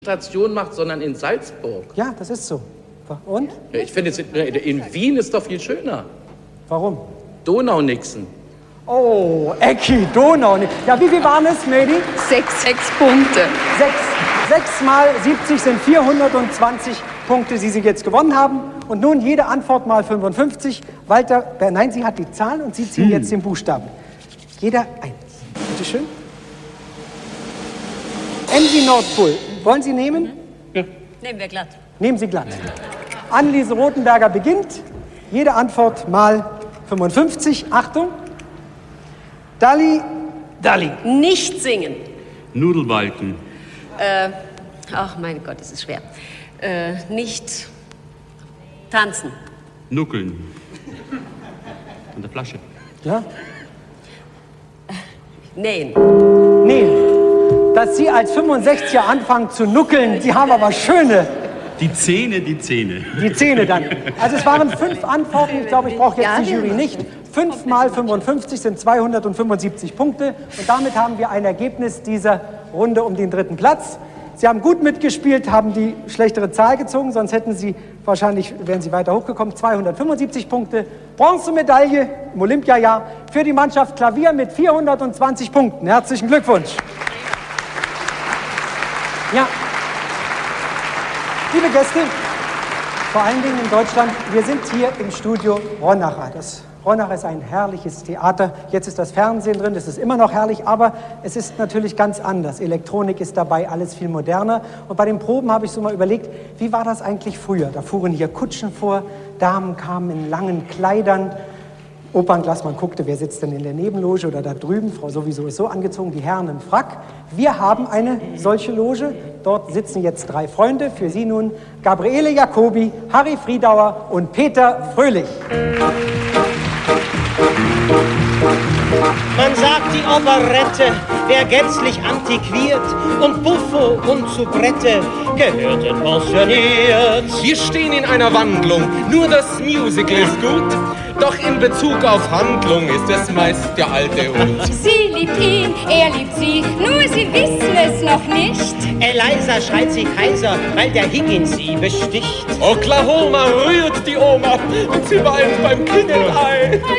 Station macht, sondern in Salzburg. Ja, das ist so. Und? Ja, ich finde, in Wien ist doch viel schöner. Warum? Donaunixen. Oh, Ecki, Donaunixen. Ja, wie viel waren es, Medi? 6 Punkte. 6 mal 70 sind 420 Punkte, die Sie jetzt gewonnen haben. Und nun jede Antwort mal 55. Walter, nein, sie hat die Zahl und Sie ziehen jetzt den Buchstaben. Jeder eins. Bitte schön. MV Nordpol. Wollen Sie nehmen? Ja. Nehmen wir glatt. Nehmen Sie glatt. Anneliese Rothenberger beginnt. Jede Antwort mal 55. Achtung. Dalli. Nicht singen. Nudelbalken. Ach, mein Gott, das ist schwer. Nicht tanzen. Nuckeln. An der Flasche. Ja? Nähen. Dass Sie als 65er anfangen zu nuckeln, Sie haben aber schöne. Die Zähne. Die Zähne dann. Also es waren 5 Antworten. Ich glaube, ich brauche jetzt die Jury nicht. 5 mal 55 sind 275 Punkte. Und damit haben wir ein Ergebnis dieser Runde um den 3. Platz. Sie haben gut mitgespielt, haben die schlechtere Zahl gezogen, sonst hätten Sie wahrscheinlich, wären Sie weiter hochgekommen, 275 Punkte. Bronzemedaille im Olympiajahr für die Mannschaft Klavier mit 420 Punkten. Herzlichen Glückwunsch. Ja, liebe Gäste, vor allen Dingen in Deutschland, wir sind hier im Studio Ronacher. Das Ronacher ist ein herrliches Theater. Jetzt ist das Fernsehen drin, das ist immer noch herrlich, aber es ist natürlich ganz anders. Elektronik ist dabei, alles viel moderner. Und bei den Proben habe ich so mal überlegt, wie war das eigentlich früher? Da fuhren hier Kutschen vor, Damen kamen in langen Kleidern. Opernglas, man guckte, wer sitzt denn in der Nebenloge oder da drüben. Frau sowieso ist so angezogen, die Herren im Frack. Wir haben eine solche Loge. Dort sitzen jetzt 3 Freunde. Für Sie nun Gabriele Jacobi, Harry Friedauer und Peter Fröhlich. Man sagt, die Operette wär gänzlich antiquiert und Buffo und Soubrette gehörten pensioniert. Wir stehen in einer Wandlung, nur das Musical ist gut. Doch in Bezug auf Handlung ist es meist der alte Hut. Sie liebt ihn, er liebt sie, nur sie wissen es noch nicht. Eliza schreit sie Kaiser, weil der Higgins sie besticht. Oklahoma rührt die Oma und sie weint beim Klingelei.